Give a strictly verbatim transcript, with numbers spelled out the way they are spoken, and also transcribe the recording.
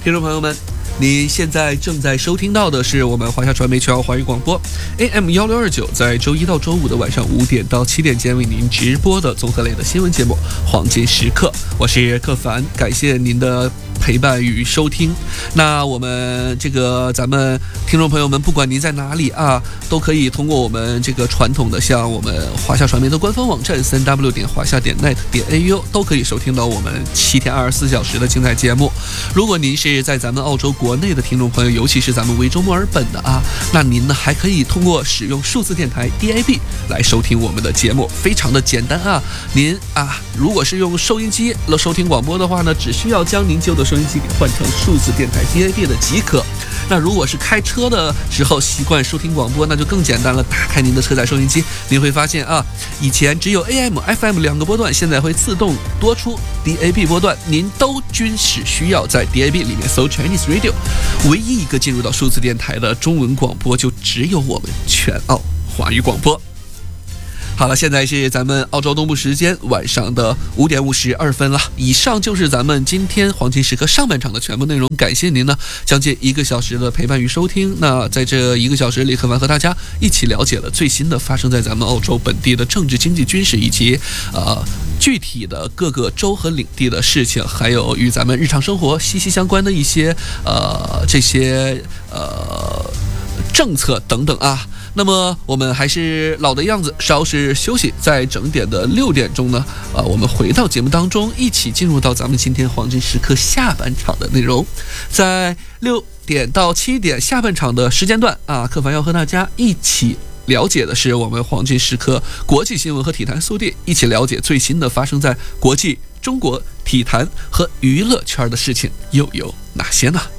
听众朋友们，你现在正在收听到的是我们华夏传媒全澳华语广播 A M 一六二九，在周一到周五的晚上五点到七点间为您直播的综合类的新闻节目《黄金时刻》，我是克凡，感谢您的陪伴与收听。那我们这个咱们听众朋友们，不管您在哪里啊，都可以通过我们这个传统的像我们华夏传媒的官方网站 三 w 点华夏点 net 点 a u 都可以收听到我们七天二十四小时的精彩节目。如果您是在咱们澳洲国内的听众朋友，尤其是咱们维州墨尔本的啊，那您呢还可以通过使用数字电台 D A B 来收听我们的节目，非常的简单啊。您啊，如果是用收音机了收听广播的话呢，只需要将您旧的收音机给换成数字电台 D A B 的即可。那如果是开车的时候习惯收听广播，那就更简单了，打开您的车载收音机，您会发现啊，以前只有 A M、F M 两个波段，现在会自动多出 D A B 波段，您都均是需要在 D A B 里面搜 Chinese Radio， 唯一一个进入到数字电台的中文广播就只有我们全澳华语广播。好了，现在是咱们澳洲东部时间晚上的五点五十二分了。以上就是咱们今天黄金时刻上半场的全部内容，感谢您呢将近一个小时的陪伴与收听。那在这一个小时里，克凡和大家一起了解了最新的发生在咱们澳洲本地的政治、经济、军事以及呃具体的各个州和领地的事情，还有与咱们日常生活息息相关的一些呃这些呃政策等等啊。那么我们还是老的样子，稍事休息，在整点的六点钟呢，啊，我们回到节目当中，一起进入到咱们今天黄金时刻下半场的内容。在六点到七点下半场的时间段啊，克凡要和大家一起了解的是我们黄金时刻国际新闻和体坛速递，一起了解最新的发生在国际、中国体坛和娱乐圈的事情又有哪些呢？